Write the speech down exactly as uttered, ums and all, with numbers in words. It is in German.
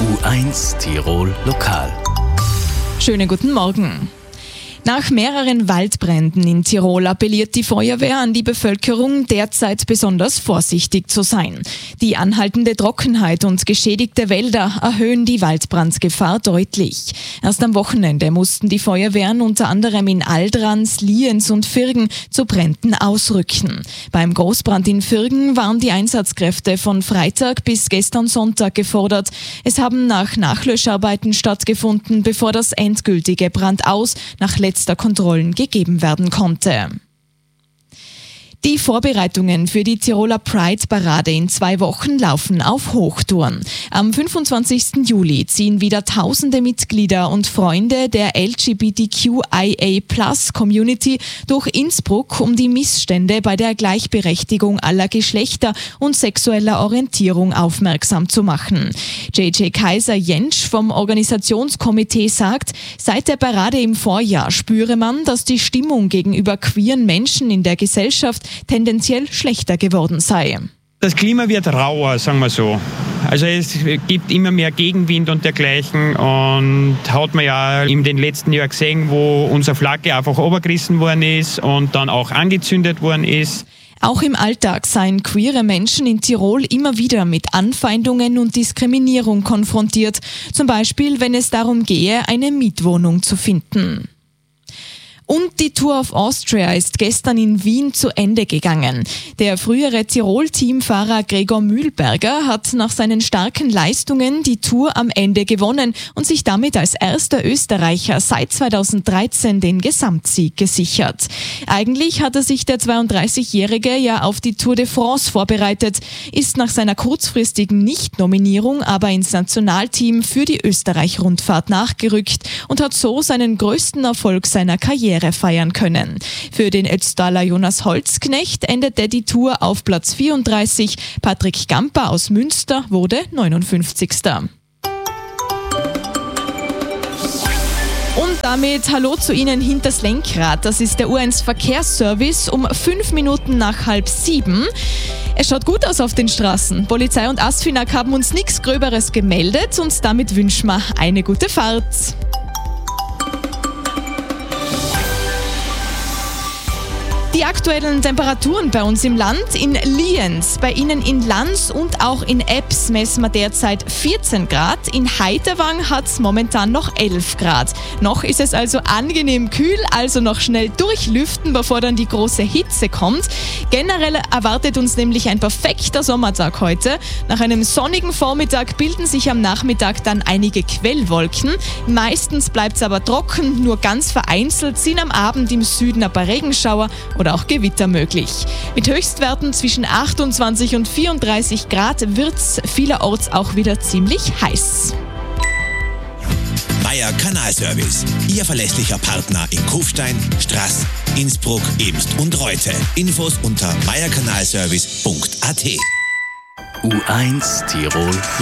U eins Tirol Lokal. Schönen guten Morgen. Nach mehreren Waldbränden in Tirol appelliert die Feuerwehr an die Bevölkerung, derzeit besonders vorsichtig zu sein. Die anhaltende Trockenheit und geschädigte Wälder erhöhen die Waldbrandgefahr deutlich. Erst am Wochenende mussten die Feuerwehren unter anderem in Aldrans, Lienz und Virgen zu Bränden ausrücken. Beim Großbrand in Virgen waren die Einsatzkräfte von Freitag bis gestern Sonntag gefordert. Es haben nach Nachlöscharbeiten stattgefunden, bevor das endgültige Brandaus nach letzter Kontrollen gegeben werden konnte. Die Vorbereitungen für die Tiroler Pride-Parade in zwei Wochen laufen auf Hochtouren. Am fünfundzwanzigsten Juli ziehen wieder tausende Mitglieder und Freunde der L G B T Q I A Plus Community durch Innsbruck, um die Missstände bei der Gleichberechtigung aller Geschlechter und sexueller Orientierung aufmerksam zu machen. J J Kaiser-Jentsch vom Organisationskomitee sagt, seit der Parade im Vorjahr spüre man, dass die Stimmung gegenüber queeren Menschen in der Gesellschaft tendenziell schlechter geworden sei. Das Klima wird rauer, sagen wir so. Also es gibt immer mehr Gegenwind und dergleichen, und hat man ja in den letzten Jahren gesehen, wo unsere Flagge einfach runtergerissen worden ist und dann auch angezündet worden ist. Auch im Alltag seien queere Menschen in Tirol immer wieder mit Anfeindungen und Diskriminierung konfrontiert, zum Beispiel wenn es darum gehe, eine Mietwohnung zu finden. Und die Tour of Austria ist gestern in Wien zu Ende gegangen. Der frühere Tirol-Teamfahrer Gregor Mühlberger hat nach seinen starken Leistungen die Tour am Ende gewonnen und sich damit als erster Österreicher seit zweitausenddreizehn den Gesamtsieg gesichert. Eigentlich hatte sich der zweiunddreißigjährige ja auf die Tour de France vorbereitet, ist nach seiner kurzfristigen Nicht-Nominierung aber ins Nationalteam für die Österreich-Rundfahrt nachgerückt und hat so seinen größten Erfolg seiner Karriere feiern können. Für den Ötztaler Jonas Holzknecht endete die Tour auf Platz vierunddreißig. Patrick Gamper aus Münster wurde neunundfünfzigster Und damit hallo zu Ihnen hinters Lenkrad. Das ist der U eins Verkehrsservice um fünf Minuten nach halb sieben. Es schaut gut aus auf den Straßen. Polizei und ASFINAG haben uns nichts Gröberes gemeldet und damit wünschen wir eine gute Fahrt. Die aktuellen Temperaturen bei uns im Land: in Lienz, bei Ihnen in Lanz und auch in Ebbs messen wir derzeit vierzehn Grad. In Heiterwang hat es momentan noch elf Grad. Noch ist es also angenehm kühl, also noch schnell durchlüften, bevor dann die große Hitze kommt. Generell erwartet uns nämlich ein perfekter Sommertag heute. Nach einem sonnigen Vormittag bilden sich am Nachmittag dann einige Quellwolken. Meistens bleibt es aber trocken, nur ganz vereinzelt sind am Abend im Süden ein paar Regenschauer oder auch Gewitter möglich. Mit Höchstwerten zwischen achtundzwanzig und vierunddreißig Grad wird es vielerorts auch wieder ziemlich heiß. Meier Kanalservice, Ihr verlässlicher Partner in Kufstein, Straß, Innsbruck, Ebst und Reute. Infos unter meier kanalservice punkt a t. U eins Tirol